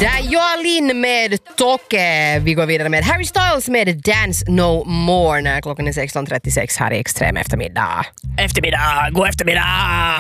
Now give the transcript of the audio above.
Där Joa Lin med Toke. Vi går vidare med Harry Styles med Dance No More när klockan är 16.36 här i Extrem eftermiddag. God eftermiddag!